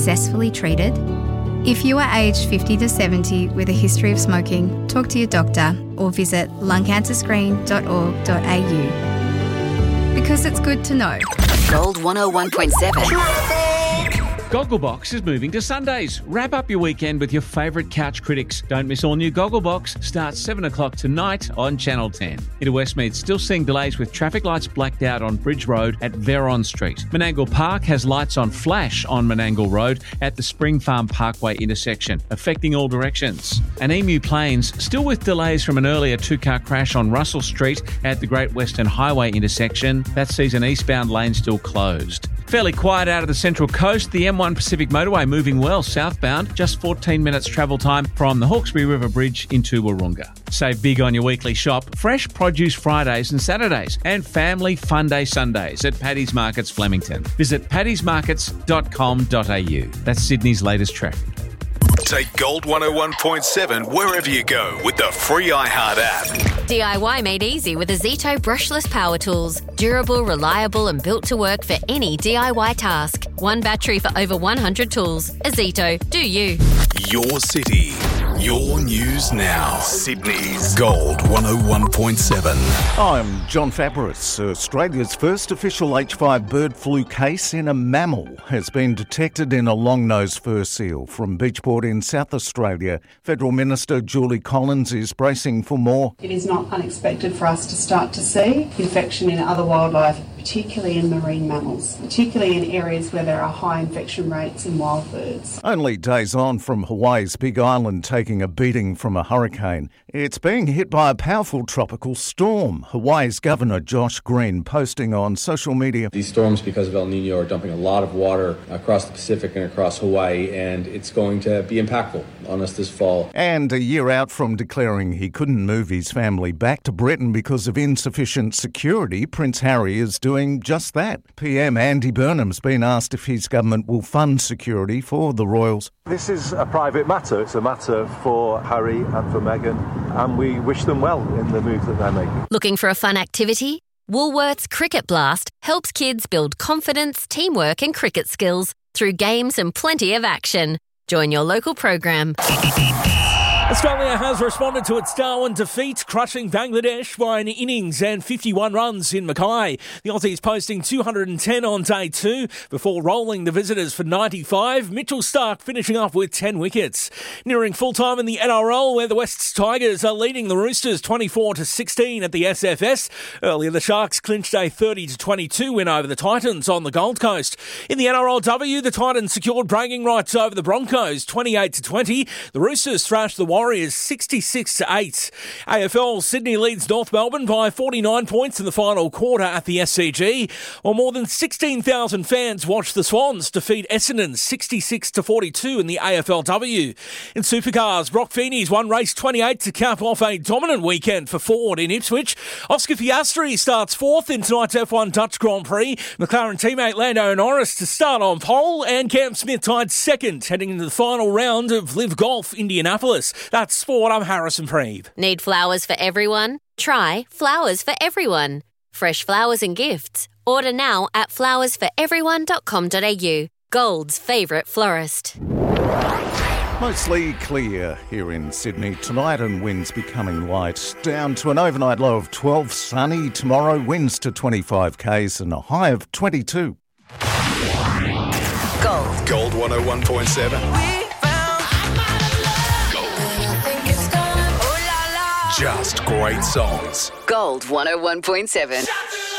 successfully treated? If you are aged 50 to 70 with a history of smoking, talk to your doctor or visit lungcancerscreen.org.au. Because it's good to know. Gold 101.7. Gogglebox is moving to Sundays. Wrap up your weekend with your favourite couch critics. Don't miss all new Gogglebox. Starts 7 o'clock tonight on Channel 10. Into Westmead, still seeing delays with traffic lights blacked out on Bridge Road at Veron Street. Menangle Park has lights on flash on Menangle Road at the Spring Farm Parkway intersection, affecting all directions. And Emu Plains, still with delays from an earlier two-car crash on Russell Street at the Great Western Highway intersection. That sees an eastbound lane still closed. Fairly quiet out of the Central Coast. The M1 Pacific Motorway moving well southbound. Just 14 minutes travel time from the Hawkesbury River Bridge into Wahroonga. Save big on your weekly shop. Fresh produce Fridays and Saturdays. And family fun day Sundays at Paddy's Markets Flemington. Visit paddysmarkets.com.au. That's Sydney's latest traffic. Take Gold 101.7 wherever you go with the free iHeart app. DIY made easy with Azito brushless power tools. Durable, reliable and built to work for any DIY task. One battery for over 100 tools. Azito, do you. Your city, your news now. Sydney's Gold 101.7. I'm John Fabris. Australia's first official H5 bird flu case in a mammal has been detected in a long-nosed fur seal from Beachport in South Australia. Federal Minister Julie Collins is bracing for more. It is not unexpected for us to start to see infection in other wildlife, particularly in marine mammals, particularly in areas where there are high infection rates in wild birds. Only days on from Hawaii's Big Island taking a beating from a hurricane. It's being hit by a powerful tropical storm. Hawaii's Governor Josh Green posting on social media. These storms, because of El Nino, are dumping a lot of water across the Pacific and across Hawaii, and it's going to be impactful on us this fall. And a year out from declaring he couldn't move his family back to Britain because of insufficient security, Prince Harry is doing just that. PM Andy Burnham's been asked if his government will fund security for the royals. This is a private matter. It's a matter for Harry and for Meghan, and we wish them well in the move that they're making. Looking for a fun activity? Woolworths Cricket Blast helps kids build confidence, teamwork and cricket skills through games and plenty of action. Join your local program. Australia has responded to its Darwin defeat, crushing Bangladesh by an innings and 51 runs in Mackay. The Aussies posting 210 on day 2 before rolling the visitors for 95. Mitchell Starc finishing up with 10 wickets. Nearing full-time in the NRL, where the Wests Tigers are leading the Roosters 24-16 at the SFS. Earlier, the Sharks clinched a 30-22 win over the Titans on the Gold Coast. In the NRLW, the Titans secured bragging rights over the Broncos 28-20. The Roosters thrashed the Warriors 66-8. AFL, Sydney leads North Melbourne by 49 points in the final quarter at the SCG, while more than 16,000 fans watched the Swans defeat Essendon 66-42 in the AFLW. In Supercars, Brock Feeney's won race 28 to cap off a dominant weekend for Ford in Ipswich. Oscar Piastri starts 4th in tonight's F1 Dutch Grand Prix. McLaren teammate Lando Norris to start on pole, and Cam Smith tied 2nd heading into the final round of Live Golf Indianapolis. That's sport. I'm Harrison Preeve. Need flowers for everyone? Try Flowers for Everyone. Fresh flowers and gifts. Order now at flowersforeveryone.com.au. Gold's favourite florist. Mostly clear here in Sydney tonight and winds becoming light. Down to an overnight low of 12, sunny tomorrow, winds to 25 k's and a high of 22. Gold 101.7. Just great songs. Gold 101.7.